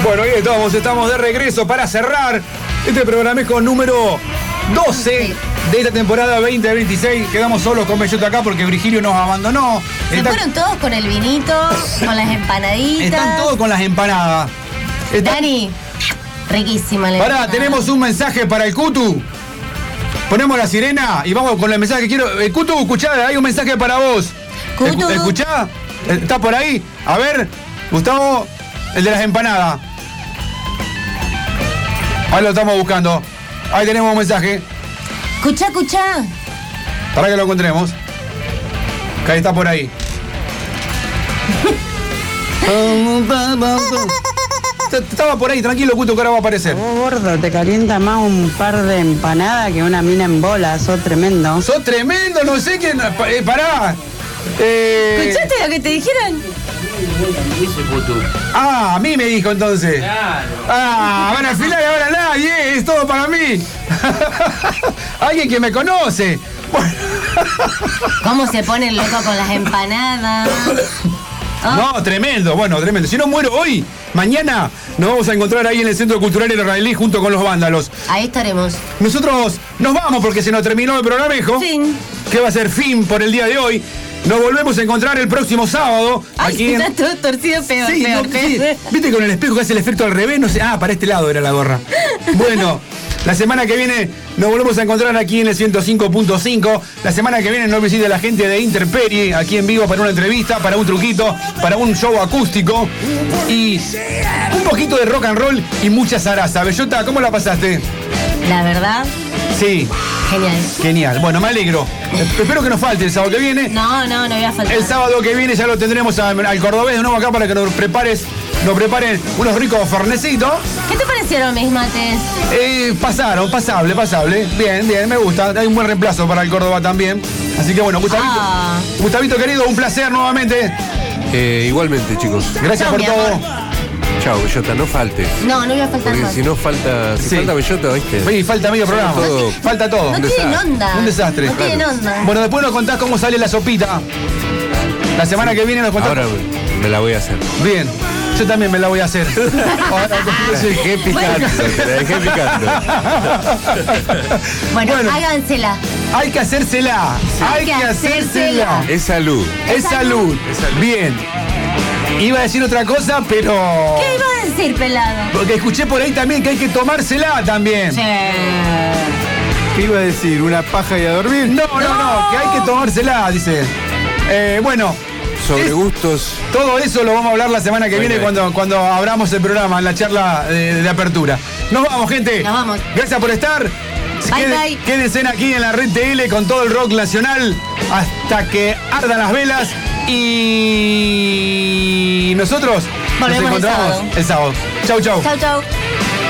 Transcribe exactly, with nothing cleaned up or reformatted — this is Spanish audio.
Bueno, ahí estamos, estamos de regreso para cerrar este programa número doce de esta temporada veinte veintiséis. Quedamos solos con Bellota acá porque Virgilio nos abandonó. Se Está... fueron todos con el vinito, con las empanaditas. Están todos con las empanadas. Está... Dani, riquísima la Pará, empanada. tenemos un mensaje para el Cutu. Ponemos la sirena y vamos con el mensaje que quiero. El Cutu, escuchá, hay un mensaje para vos. Cutu. ¿Escuchá? ¿Está por ahí? A ver, Gustavo, el de las empanadas. Ahí lo estamos buscando. Ahí tenemos un mensaje. Escuchá, escuchá. Para que lo encontremos. Que ahí está por ahí. Estaba por ahí, tranquilo, Cuto, que ahora va a aparecer. Vos, gordo, te calienta más un par de empanadas que una mina en bola. Sos tremendo. ¡Sos tremendo! No sé quién... Eh, pará. Eh... ¿Escuchaste lo que te dijeron? Ah, a mí me dijo entonces. Claro. Ah, bueno, al final ahora nadie, es todo para mí. Alguien que me conoce. Bueno. ¿Cómo se pone el loco con las empanadas? Oh. No, tremendo, bueno, tremendo. Si no muero hoy, mañana nos vamos a encontrar ahí en el Centro Cultural Israelí junto con los vándalos. Ahí estaremos. Nosotros nos vamos porque se nos terminó el programejo. Fin. Que va a ser fin por el día de hoy. Nos volvemos a encontrar el próximo sábado. Ay, aquí en... está todo torcido, peor, Sí, peor, no, peor. sí. Viste con el espejo que hace el efecto al revés, no sé. Ah, para este lado era la gorra. Bueno, la semana que viene nos volvemos a encontrar aquí en el ciento cinco punto cinco. La semana que viene nos visita la gente de Interperi aquí en vivo para una entrevista, para un truquito, para un show acústico y un poquito de rock and roll y mucha zaraza. Bellota, ¿cómo la pasaste? La verdad, Sí, genial. genial. Bueno, me alegro. Espero que nos falte el sábado que viene. No, no, no voy a faltar. El sábado que viene ya lo tendremos a- al cordobés de nuevo acá para que nos prepares, nos preparen unos ricos fernecitos. ¿Qué te parecieron mis mates? Eh, pasaron, pasable, pasable. Bien, bien, me gusta. Hay un buen reemplazo para el Córdoba también. Así que bueno, Gustavito, Ah. Gustavito querido, un placer nuevamente. Eh, igualmente, chicos. Gracias Chao, por mi todo. amor. Chao, Bellota, no faltes. No, no voy a faltar Porque más. si no falta, si Sí. falta Bellota, ¿viste? Oye, falta medio programa. todo. Falta todo. No Un tienen desastre. onda. Un desastre. No tienen onda. Bueno, después nos contás cómo sale la sopita. La semana que viene nos contás. Ahora me la voy a hacer. Bien. Yo también me la voy a hacer. Ahora, La dejé picando, te la dejé picando. Bueno, Bueno. hágansela. Hay que hacérsela. Hay que hacérsela. Es salud. Es salud. Es salud. Bien. Iba a decir otra cosa, pero... ¿Qué iba a decir, pelado? Porque escuché por ahí también que hay que tomársela también. ¿Qué iba a decir? ¿Una paja y a dormir? No, no, no, que hay que tomársela, dice. Eh, bueno, Sobre es- gustos. todo eso lo vamos a hablar la semana que Bueno, viene cuando, cuando abramos el programa, en la charla de, de apertura. Nos vamos, gente. Nos vamos. Gracias por estar. Bye, Queden- bye. Quédense aquí en la Red T L con todo el rock nacional hasta que ardan las velas y nosotros Volvemos nos el encontramos sábado. el sábado. Chau, chau. Chau, chau.